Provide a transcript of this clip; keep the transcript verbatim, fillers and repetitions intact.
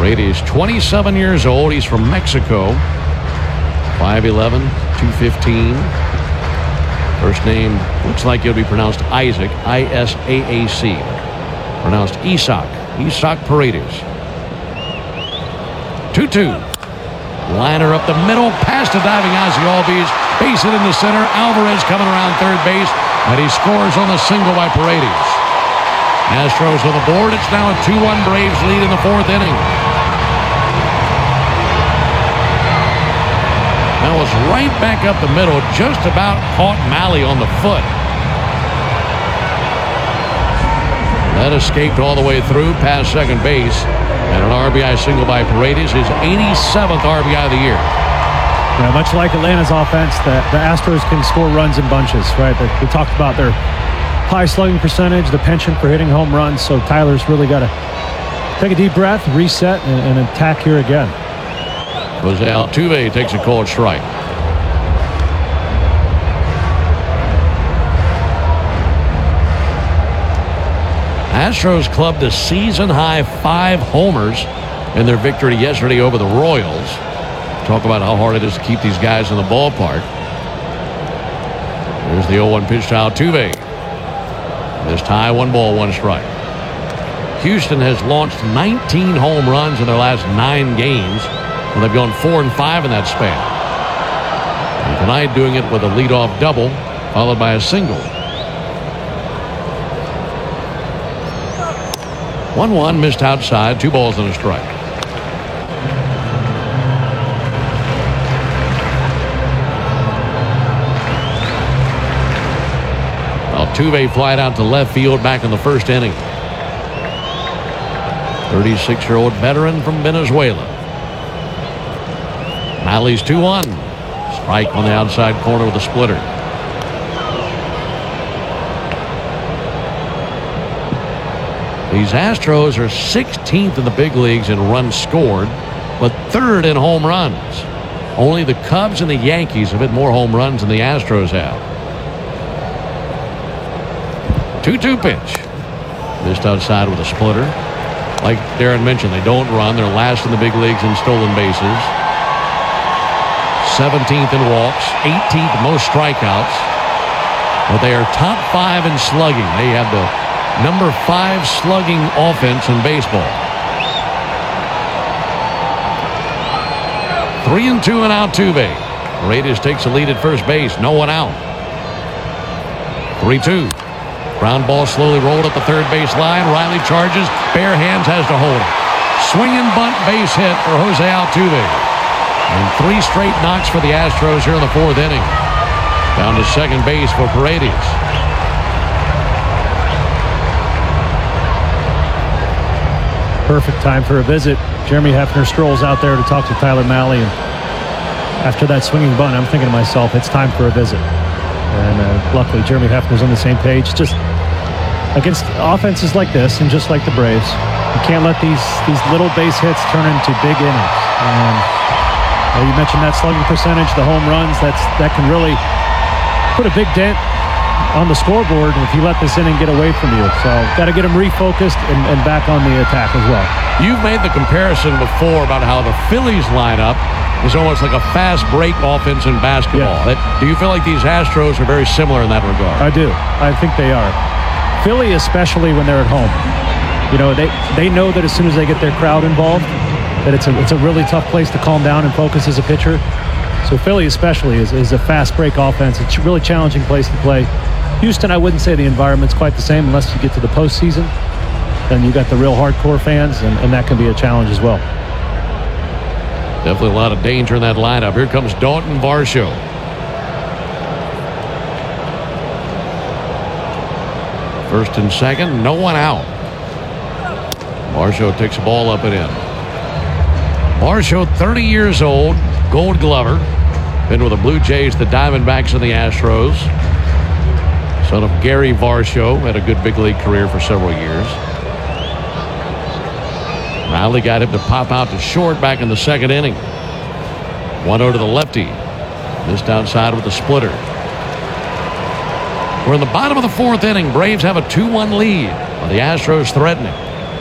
Paredes, twenty-seven years old. He's from Mexico. five eleven, two fifteen. First name looks like it'll be pronounced Isaac, I S A A C. Pronounced Isaac, Isaac Paredes. two two. Liner up the middle, past to diving Ozzie Albies. Base hit in the center. Alvarez coming around third base, and he scores on the single by Paredes. Astros on the board. It's now a two one Braves lead in the fourth inning. That was right back up the middle, just about caught Mahle on the foot. That escaped all the way through past second base. And an R B I single by Paredes, his eighty-seventh R B I of the year. Yeah, much like Atlanta's offense, the, the Astros can score runs in bunches, right? They, we talked about their high slugging percentage, the penchant for hitting home runs, so Tyler's really got to take a deep breath, reset, and, and attack here again. Jose Altuve takes a called strike. Astros clubbed a season-high five homers in their victory yesterday over the Royals. Talk about how hard it is to keep these guys in the ballpark. There's the oh one pitch to Altuve. This tie, one ball, one strike. Houston has launched nineteen home runs in their last nine games. Well, they've gone four and five in that span. And tonight doing it with a leadoff double, followed by a single. one one missed outside, two balls and a strike. Altuve flied out to left field back in the first inning. thirty-six-year-old veteran from Venezuela. Mahle's two one. Strike on the outside corner with a splitter. These Astros are sixteenth in the big leagues in runs scored, but third in home runs. Only the Cubs and the Yankees have hit more home runs than the Astros have. two two pitch. Missed outside with a splitter. Like Darren mentioned, they don't run. They're last in the big leagues in stolen bases. seventeenth in walks. eighteenth most strikeouts. But they are top five in slugging. They have the number five slugging offense in baseball. Three and two and Altuve. Paredes takes the lead at first base. No one out. three two. Ground ball slowly rolled up the third base line. Riley charges. Bare hands, has to hold it. Swing and bunt base hit for Jose Altuve. And three straight knocks for the Astros here in the fourth inning. Down to second base for Paredes. Perfect time for a visit. Jeremy Hefner strolls out there to talk to Tyler Mahle, and after that swinging bunt, I'm thinking to myself, it's time for a visit. And uh, luckily, Jeremy Hefner's on the same page. Just against offenses like this, and just like the Braves, you can't let these these little base hits turn into big innings. And uh, you mentioned that slugging percentage, the home runs. That's that can really put a big dent on the scoreboard if you let this inning get away from you. So got to get them refocused and, and back on the attack as well. You've made the comparison before about how the Phillies lineup is almost like a fast break offense in basketball. Yeah. That, do you feel like these Astros are very similar in that regard? I do. I think they are. Philly, especially when they're at home. You know, they, they know that as soon as they get their crowd involved, that it's a, it's a really tough place to calm down and focus as a pitcher. So Philly especially is, is a fast break offense. It's a really challenging place to play. Houston, I wouldn't say the environment's quite the same unless you get to the postseason. Then you got the real hardcore fans, and, and that can be a challenge as well. Definitely a lot of danger in that lineup. Here comes Dalton Varsho. First and second, no one out. Varsho takes the ball up and in. Varsho, thirty years old, Gold Glover. Been with the Blue Jays, the Diamondbacks, and the Astros. Son of Gary Varsho, had a good big league career for several years. Riley got him to pop out to short back in the second inning. one oh to the lefty. Missed outside with the splitter. We're in the bottom of the fourth inning. Braves have a two one lead. While the Astros threatening.